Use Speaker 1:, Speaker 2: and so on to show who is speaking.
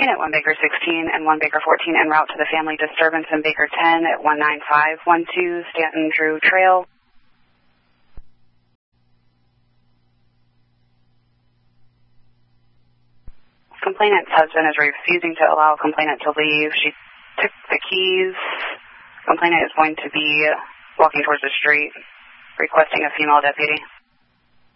Speaker 1: at 1 Baker 16 and 1 Baker 14 en route to the family disturbance in Baker 10 at 19512 Stanton Drew Trail. Complainant's husband is refusing to allow complainant to leave. She took the keys. Complainant is going to be walking towards the street, requesting a female deputy.